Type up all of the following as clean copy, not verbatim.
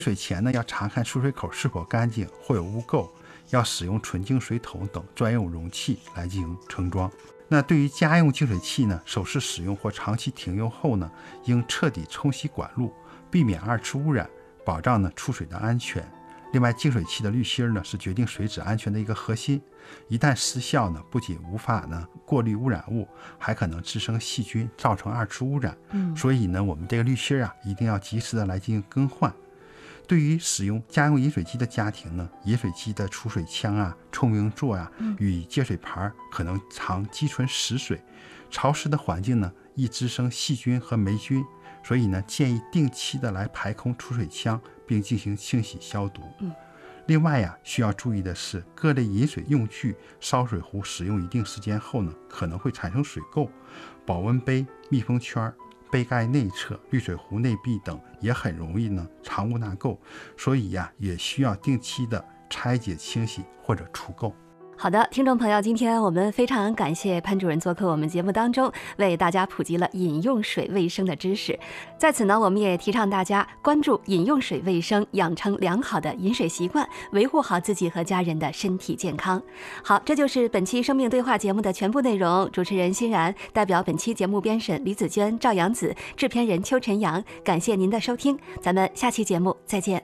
水前呢，要查看出水口是否干净或有污垢，要使用纯净水桶等专用容器来进行盛装。那对于家用净水器呢，首次使用或长期停用后呢，应彻底冲洗管路，避免二次污染，保障呢出水的安全。另外，净水器的滤芯呢是决定水质安全的一个核心，一旦失效呢，不仅无法呢过滤污染物，还可能滋生细菌，造成二次污染。所以呢，我们这个滤芯一定要及时的来进行更换。对于使用家用饮水机的家庭呢，饮水机的储水腔冲明座与接水盘可能常积存死水，潮湿的环境呢易滋生细菌和霉菌，所以呢建议定期的来排空储水腔，并进行清洗消毒。另外需要注意的是，各类饮水用具、烧水壶使用一定时间后呢，可能会产生水垢，保温杯、密封圈、杯盖内侧、滤水壶内壁等也很容易呢藏污纳垢，所以也需要定期的拆解清洗或者除垢。 好的，听众朋友，今天我们非常感谢潘主任做客我们节目当中，为大家普及了饮用水卫生的知识。在此呢，我们也提倡大家关注饮用水卫生，养成良好的饮水习惯，维护好自己和家人的身体健康。好，这就是本期生命对话节目的全部内容。主持人欣然，代表本期节目编审李子娟、赵阳子，制片人邱晨阳，感谢您的收听，咱们下期节目再见。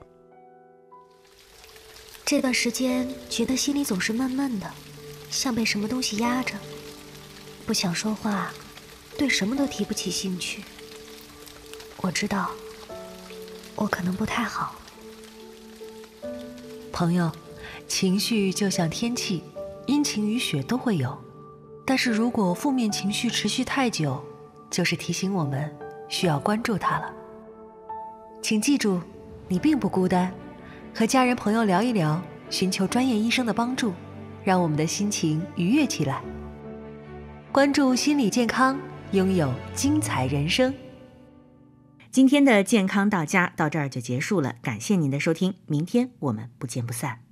这段时间觉得心里总是闷闷的，像被什么东西压着，不想说话，对什么都提不起兴趣。我知道，我可能不太好。 朋友，情绪就像天气，阴晴雨雪都会有，但是如果负面情绪持续太久，就是提醒我们需要关注它了。请记住，你并不孤单，和家人朋友聊一聊，寻求专业医生的帮助，让我们的心情愉悦起来。关注心理健康，拥有精彩人生。 今天的健康到家到这儿就结束了，感谢您的收听，明天我们不见不散。